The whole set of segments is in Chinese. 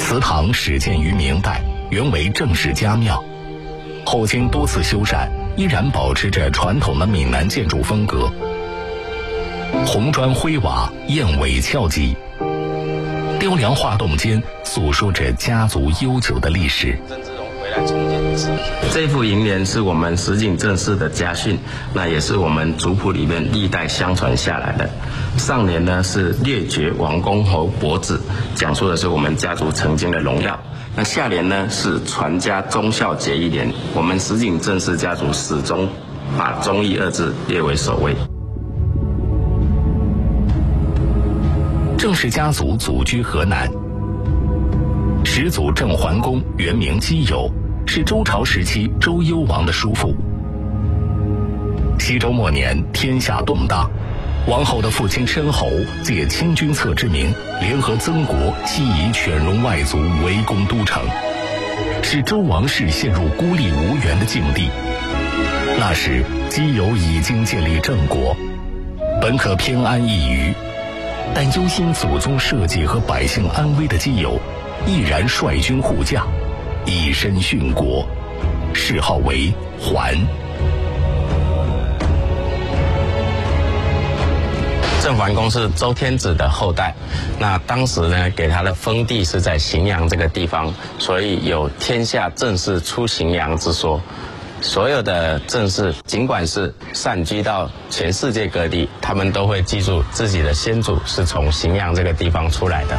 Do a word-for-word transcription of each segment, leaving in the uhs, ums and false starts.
祠堂始建于明代，原为郑氏家庙，后经多次修缮，依然保持着传统的闽南建筑风格。红砖灰瓦，燕尾翘脊，雕梁画栋间诉说着家族悠久的历史。 这副楹联是我们石井郑氏的家训，那也是我们族谱里面历代相传下来的。上联呢是列爵王公侯伯子，讲述的是我们家族曾经的荣耀。那下联呢是传家忠孝节义联，我们石井郑氏家族始终把忠义二字列为首位。 郑氏家族祖居河南，始祖郑桓公原名姬友，是周朝时期周幽王的叔父。西周末年，天下动荡，王后的父亲申侯借清君侧之名，联合曾国，西夷犬戎外族围攻都城，使周王室陷入孤立无援的境地。那时姬友已经建立郑国，本可偏安一隅，但忧心祖宗社稷和百姓安危的姬友，毅然率军护驾，以身殉国，谥号为桓。 郑桓公是周天子的后代，那当时呢给他的封地是在荥阳这个地方，所以有天下郑氏出荥阳之说。所有的郑氏尽管是散居到全世界各地，他们都会记住自己的先祖是从荥阳这个地方出来的。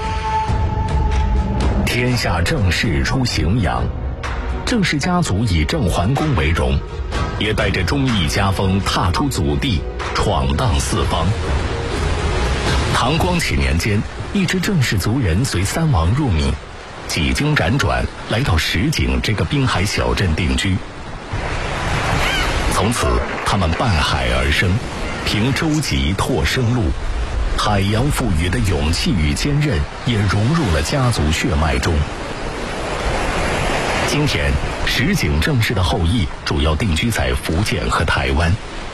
天下郑氏出荥阳，郑氏家族以郑桓公为荣，也带着忠义家风踏出祖地，闯荡四方。唐光启年间，一支郑氏族人随三王入闽，几经辗转来到石井这个滨海小镇定居。从此他们伴海而生，凭舟楫拓生路，海洋赋予的勇气与坚韧也融入了家族血脉中。今天石井郑氏的后裔主要定居在福建和台湾，